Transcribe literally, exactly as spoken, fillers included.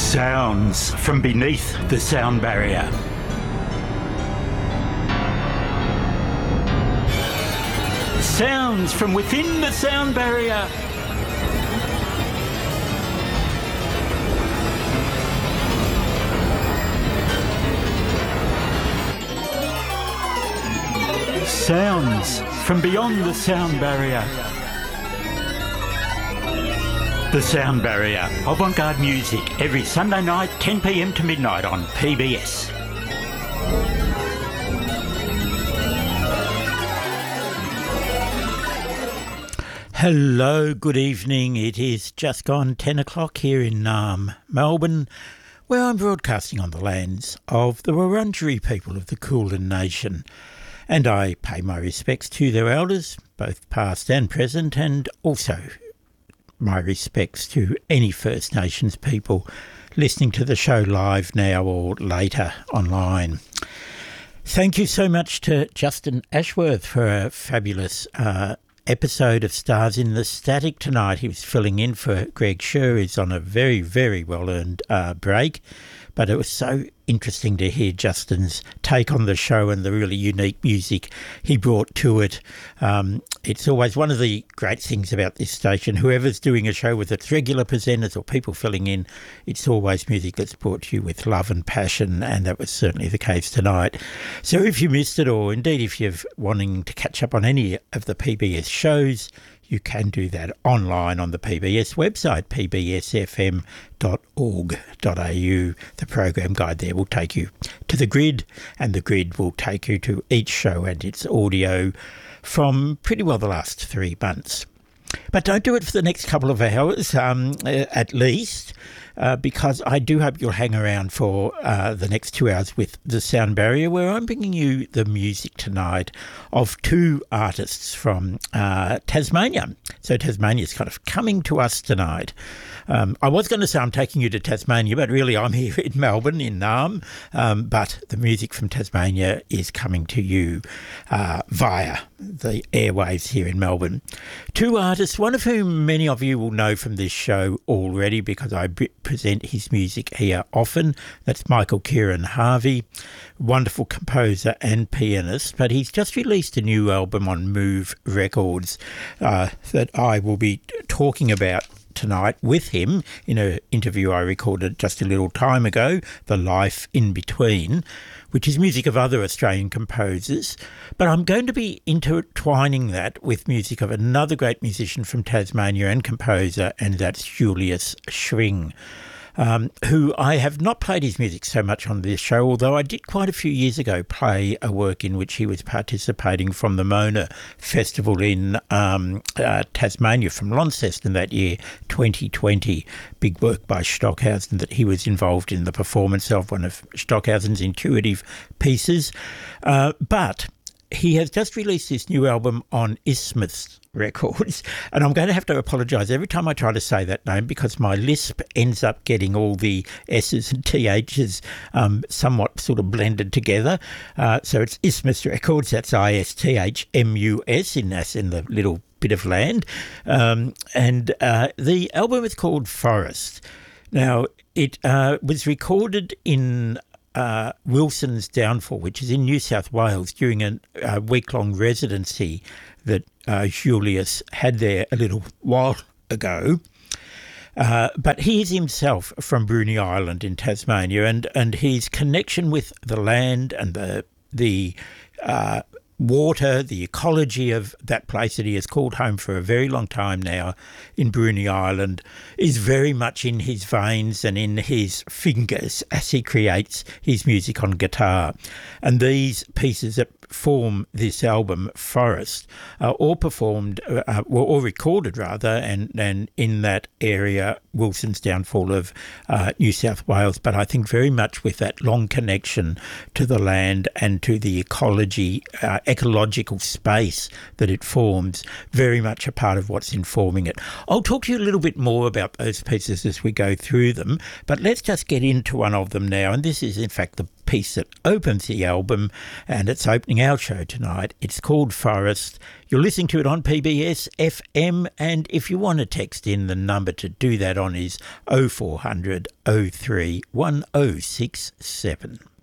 Sounds from beneath the sound barrier. Sounds from within the sound barrier. Sounds from beyond the sound barrier. The Sound Barrier, avant-garde music, every Sunday night, ten p m to midnight on P B S. Hello, good evening. It is just gone ten o'clock here in um, Melbourne, where I'm broadcasting on the lands of the Wurundjeri people of the Kulin Nation. And I pay my respects to their elders, both past and present, and also my respects to any First Nations people listening to the show live now or later online. Thank you so much to Justin Ashworth for a fabulous uh, episode of Stars in the Static tonight. He was filling in for Greg Sher, who's on a very, very well-earned uh, break. But it was so interesting to hear Justin's take on the show and the really unique music he brought to it. Um, it's always one of the great things about this station. Whoever's doing a show with its regular presenters or people filling in, it's always music that's brought to you with love and passion, and that was certainly the case tonight. So if you missed it, or indeed if you're wanting to catch up on any of the P B S shows, you can do that online on the P B S website, p b s f m dot org dot a u. The program guide there will take you to the grid, and the grid will take you to each show and its audio from pretty well the last three months. But don't do it for the next couple of hours, um, at least, uh, because I do hope you'll hang around for uh, the next two hours with The Sound Barrier, where I'm bringing you the music tonight of two artists from uh, Tasmania. So Tasmania's kind of coming to us tonight. Um, I was going to say I'm taking you to Tasmania, but really I'm here in Melbourne, in Naarm. Um, but the music from Tasmania is coming to you uh, via the airwaves here in Melbourne. Two artists, one of whom many of you will know from this show already because I b- present his music here often. That's Michael Kieran Harvey, wonderful composer and pianist, but he's just released a new album on Move Records uh, that I will be talking about tonight with him in an interview I recorded just a little time ago, The Life in Between, which is music of other Australian composers. But I'm going to be intertwining that with music of another great musician from Tasmania and composer, and that's Julius Schwing, Um, who I have not played his music so much on this show, although I did quite a few years ago play a work in which he was participating from the Mona Festival in um, uh, Tasmania, from Launceston that year, twenty twenty. Big work by Stockhausen that he was involved in the performance of, one of Stockhausen's intuitive pieces. Uh, but he has just released this new album on Isthmus Records, and I'm going to have to apologise every time I try to say that name because my lisp ends up getting all the S's and T H's um, somewhat sort of blended together. Uh, so it's Isthmus Records, that's I S T H M U S, in, that's in the little bit of land. Um, and uh, the album is called Forest. Now, it uh, was recorded in Uh, Wilson's Downfall, which is in New South Wales, during a, a week-long residency that uh, Julius had there a little while ago. Uh, but he is himself from Bruny Island in Tasmania, and, and his connection with the land and the the uh, water, the ecology of that place that he has called home for a very long time now in Bruny Island is very much in his veins and in his fingers as he creates his music on guitar. And these pieces that form this album, Forest, are all performed, uh, well, all recorded rather, and, and in that area, Wilson's Downfall of uh, New South Wales, but I think very much with that long connection to the land and to the ecology, uh, ecological space that it forms, very much a part of what's informing it. I'll talk to you a little bit more about those pieces as we go through them, but let's just get into one of them now, and this is in fact the piece that opens the album, and it's opening our show tonight. It's called Forest. You're listening to it on P B S F M, and if you want to text in, the number to do that on is oh four hundred oh three one oh six seven.